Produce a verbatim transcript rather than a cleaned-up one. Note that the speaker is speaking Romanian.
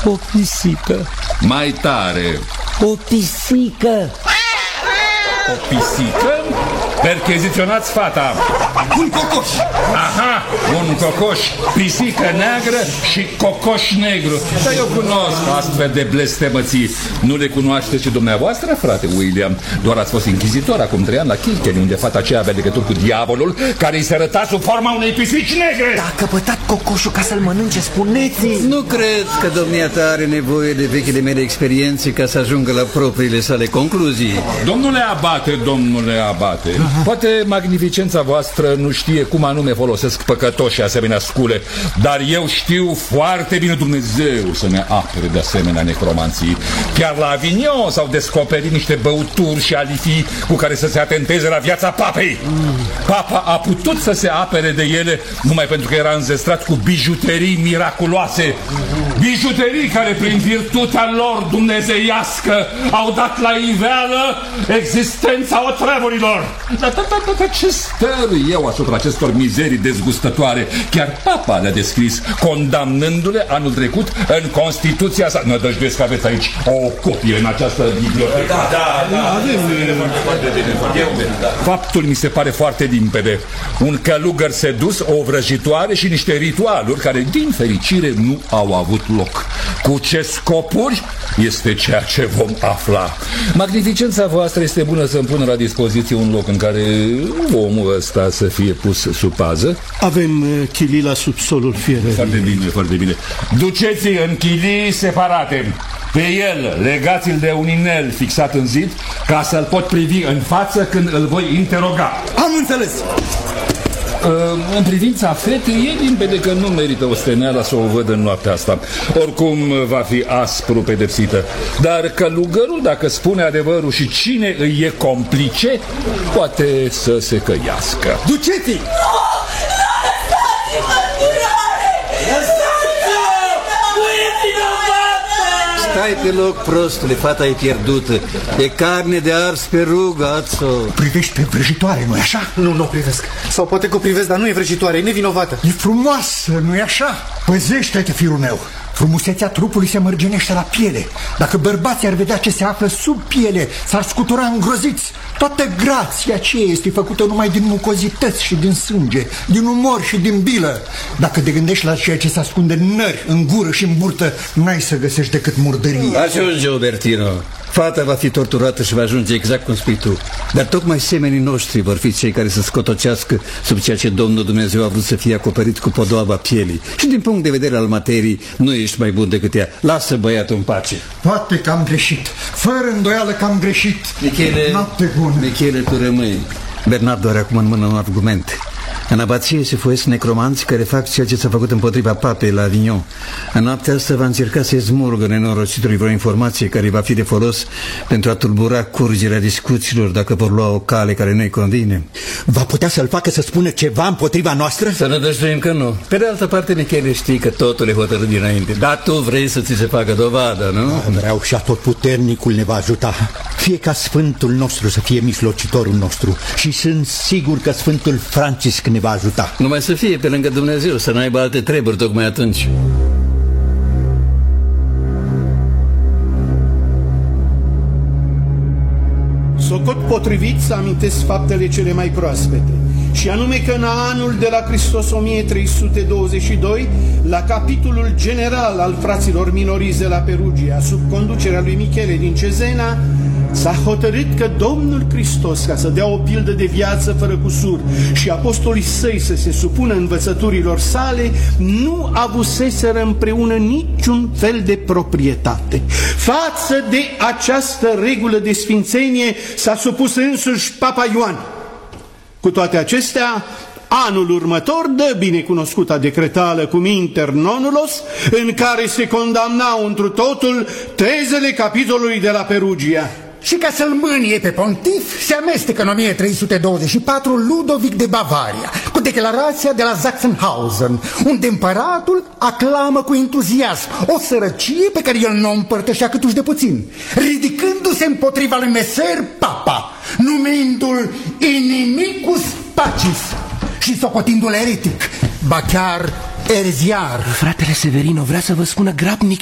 O pisică. Mai tare. O pisică. O pisică? Percheziționați fata. Un cocoș. Aha, un cocoș, pisică neagră și cocoș negru. Dar eu cunosc astfel de blestemății. Nu le cunoașteți și dumneavoastră, frate William? Doar ați fost inchizitor acum trei ani la Kilkenny, unde fata aceea avea legături cu diavolul, care îi se arăta sub forma unei pisici negre. Da, a căpătat cocoșul ca să-l mănânce, spuneți-i. Nu cred că domnia ta are nevoie de vechile mele experiențe ca să ajungă la propriile sale concluzii. Domnule Abate, domnule Abate, poate magnificența voastră nu știe cum anume folosesc păcătoși asemenea scule, dar eu știu foarte bine, Dumnezeu să ne apere de asemenea necromanții. Chiar la Avignon s-au descoperit niște băuturi și alifii cu care să se atenteze la viața papei. Papa a putut să se apere de ele numai pentru că era înzestrat cu bijuterii miraculoase. Bijuterii care prin virtutea lor dumnezeiască au dat la iveală existența otrăvurilor. Dar ce stări eu asupra acestor mizerii dezgustătoare? Chiar papa le-a descris, condamnându-le anul trecut în Constituția sa. Nădăjduiesc că aveți aici o copie în această bibliotecă. Da, da, da. Faptul mi se pare foarte limpede. Un călugăr sedus, o vrăjitoare și niște ritualuri care, din fericire, nu au avut loc. Cu ce scopuri este ceea ce vom afla. Magnificența voastră este bună să-mi pună la dispoziție un loc în care omul ăsta să fie pus sub pază. Avem uh, chilii la subsolul fierării. Foarte bine, foarte bine. Duceți-i în chilii separate. Pe el legați-l de un inel fixat în zid ca să-l pot privi în față când îl voi interoga. Am înțeles. În privința fetei, e limpede că nu merită osteneala să o văd în noaptea asta. Oricum va fi aspru pedepsită. Dar călugărul, dacă spune adevărul și cine îi e complice, poate să se căiască. Duceți-i! Stai pe loc, prostule, fata e pierdută. E carne de ars pe rugă, ațo. Privești pe vrăjitoare, nu-i așa? Nu, nu o privesc. Sau poate că o privesc, dar nu e vrăjitoare, e nevinovată. E frumoasă, nu-i așa? Păzește-te, fiul meu. Frumusețea trupului se mărginește la piele. Dacă bărbații ar vedea ce se află sub piele, s-ar scutura îngroziți. Toată grația aceea este făcută numai din mucozități și din sânge, din umor și din bilă. Dacă te gândești la ceea ce se ascunde în nări, în gură și în burtă, n-ai să găsești decât murdărie. Ajunge, Obertino. Fata va fi torturată și va ajunge exact cum spui tu. Dar tocmai semenii noștri vor fi cei care să scotocească sub ceea ce Domnul Dumnezeu a vrut să fie acoperit cu podoaba pielii. Și din punct de vedere al materii, nu ești mai bun decât ea. Lasă băiatul în pace. Poate că am greșit. Fără îndoială că am greșit. Michele, noapte bună. Michele, tu rămâi. Bernardo are acum în mână un argument. În abație se foiesc necromanți care fac ceea ce s-a făcut împotriva papei la Avignon. În noaptea asta va încerca să smulgă nenorocitului vreo informație care va fi de folos pentru a tulbura curgerea discuțiilor dacă vor lua o cale care nu-i convine. Va putea să-l facă să spună ceva împotriva noastră? Să ne dăjduim că nu. Pe de altă parte, Michele, știi că totul e hotărât dinainte. Dar tu vrei să ți se facă dovadă, nu? Vreau și atotputernicul ne va ajuta. Fie ca Sfântul nostru să fie mijlocitorul nostru. Și sunt sigur că Sfântul Francisc ne va ajuta. Numai să fie pe lângă Dumnezeu, să n-aibă alte treburi tocmai atunci. Socot potrivit să amintesc faptele cele mai proaspete, și anume că în anul de la Hristos o mie trei sute douăzeci și doi, la capitolul general al fraților minorize la Perugia, sub conducerea lui Michele din Cezena, s-a hotărât că Domnul Hristos, ca să dea o pildă de viață fără cusur și apostolii săi să se supună învățăturilor sale, nu avuseseră împreună niciun fel de proprietate. Față de această regulă de sfințenie s-a supus însuși Papa Ioan. Cu toate acestea, anul următor dă binecunoscuta decretală cum inter nonnulos, în care se condamnau întru totul tezele capitolului de la Perugia. Și ca să-l mânie pe pontif, se amestecă în o mie trei sute douăzeci și patru Ludovic de Bavaria, cu declarația de la Sachsenhausen, unde împăratul aclamă cu entuziasm o sărăcie pe care el nu o împărtășea câtuși de puțin, ridicându-se împotriva lui Meser Papa, numindu-l inimicus pacis și socotindu-l eretic, ba chiar ereziar. Fratele Severino vrea să vă spună grabnic